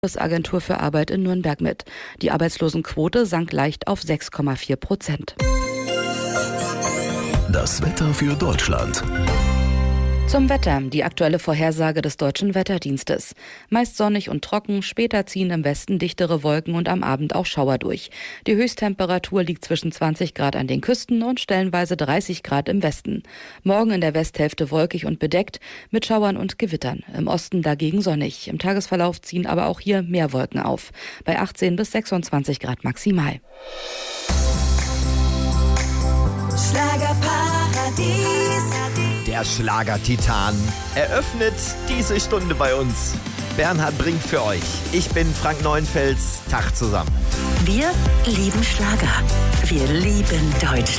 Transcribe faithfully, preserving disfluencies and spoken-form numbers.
Bundesagentur für Arbeit in Nürnberg mit. Die Arbeitslosenquote sank leicht auf sechs Komma vier Prozent. Das Wetter für Deutschland. Zum Wetter, die aktuelle Vorhersage des Deutschen Wetterdienstes. Meist sonnig und trocken, später ziehen im Westen dichtere Wolken und am Abend auch Schauer durch. Die Höchsttemperatur liegt zwischen zwanzig Grad an den Küsten und stellenweise dreißig Grad im Westen. Morgen in der Westhälfte wolkig und bedeckt, mit Schauern und Gewittern. Im Osten dagegen sonnig. Im Tagesverlauf ziehen aber auch hier mehr Wolken auf. Bei achtzehn bis sechsundzwanzig Grad maximal. Schlagerparadies. Der Schlager-Titan eröffnet diese Stunde bei uns. Bernhard bringt für euch. Ich bin Frank Neuenfels. Tag zusammen. Wir lieben Schlager. Wir lieben Deutschland.